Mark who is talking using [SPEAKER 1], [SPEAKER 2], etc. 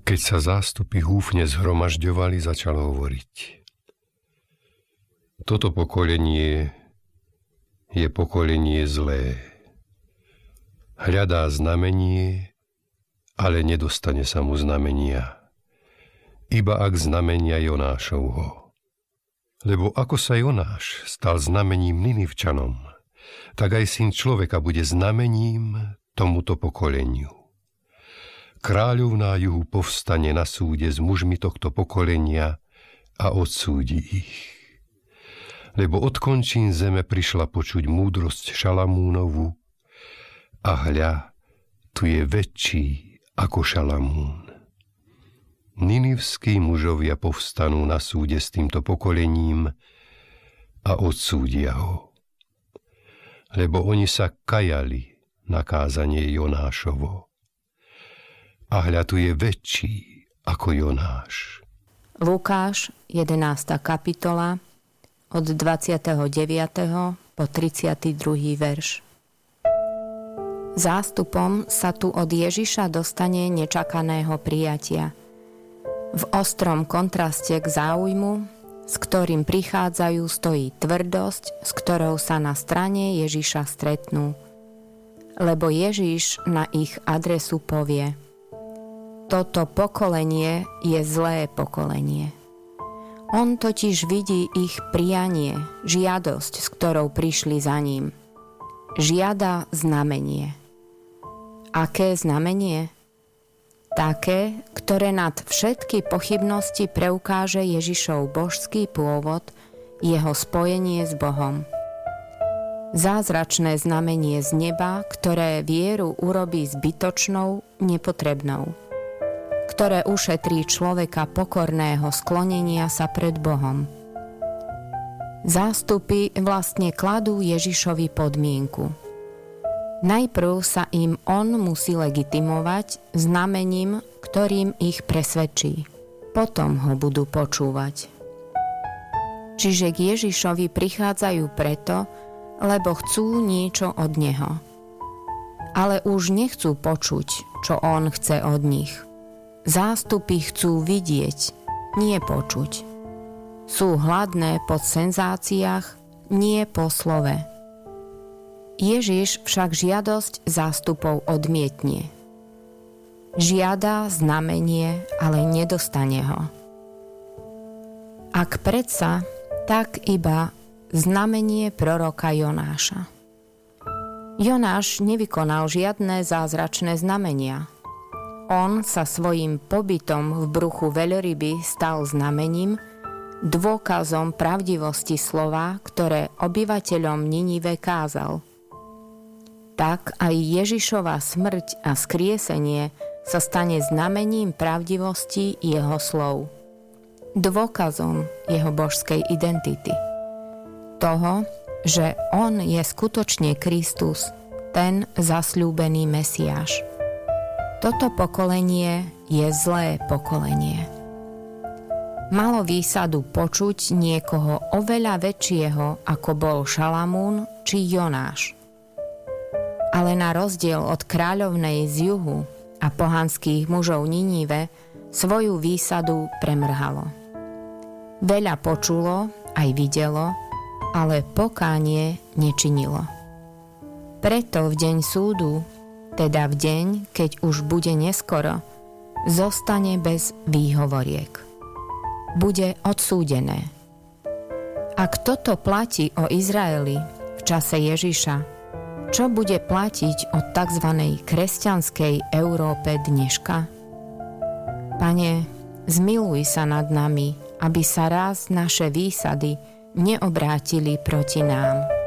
[SPEAKER 1] Keď sa zástupy húfne zhromažďovali, začal hovoriť. Toto pokolenie je pokolenie zlé. Hľadá znamenie, ale nedostane sa mu znamenia. Iba ak znamenia Jonášovho. Lebo ako sa Jonáš stal znamením Ninivčanom, tak aj Syn človeka bude znamením tomuto pokoleniu. Kráľovná juhu povstane na súde s mužmi tohto pokolenia a odsúdi ich. Lebo od končín zeme prišla počuť múdrosť Šalamúnovu a hľa, tu je väčší ako Šalamún. Ninivskí mužovia povstanú na súde s týmto pokolením a odsúdia ho. Lebo oni sa kajali na kázanie Jonášovo. A hľa, tu je väčší ako Jonáš.
[SPEAKER 2] Lukáš, 11. kapitola, od 29. po 32. verš. Zástupom sa tu od Ježiša dostane nečakaného prijatia. V ostrom kontraste k záujmu, s ktorým prichádzajú, stojí tvrdosť, s ktorou sa na strane Ježiša stretnú. Lebo Ježiš na ich adresu povie: toto pokolenie je zlé pokolenie. On totiž vidí ich prianie, žiadosť, s ktorou prišli za ním. Žiada znamenie. Aké znamenie? Také, ktoré nad všetky pochybnosti preukáže Ježišov božský pôvod, jeho spojenie s Bohom. Zázračné znamenie z neba, ktoré vieru urobí zbytočnou, nepotrebnou, ktoré ušetrí človeka pokorného sklonenia sa pred Bohom. Zástupy vlastne kladú Ježišovi podmienku. Najprv sa im on musí legitimovať znamením, ktorým ich presvedčí. Potom ho budú počúvať. Čiže k Ježišovi prichádzajú preto, lebo chcú niečo od neho. Ale už nechcú počuť, čo on chce od nich. Zástupy chcú vidieť, nie počuť. Sú hladné po senzáciách, nie po slove. Ježiš však žiadosť zástupov odmietne. Žiada znamenie, ale nedostane ho. Ak predsa, tak iba znamenie proroka Jonáša. Jonáš nevykonal žiadne zázračné znamenia. On sa svojím pobytom v bruchu veľryby stal znamením, dôkazom pravdivosti slova, ktoré obyvateľom Ninive kázal. Tak aj Ježišova smrť a skriesenie sa stane znamením pravdivosti jeho slov. Dôkazom jeho božskej identity. Toho, že on je skutočne Kristus, ten zasľúbený Mesiáš. Toto pokolenie je zlé pokolenie. Malo výsadu počuť niekoho oveľa väčšieho, ako bol Šalamún či Jonáš. Ale na rozdiel od kráľovnej z juhu a pohanských mužov Ninive svoju výsadu premrhalo. Veľa počulo, aj videlo, ale pokánie nečinilo. Preto v deň súdu, teda v deň, keď už bude neskoro, zostane bez výhovoriek. Bude odsúdené. Ak toto platí o Izraeli v čase Ježiša, čo bude platiť o tzv. Kresťanskej Európe dneška? Pane, zmiluj sa nad nami, aby sa raz naše výsady neobrátili proti nám.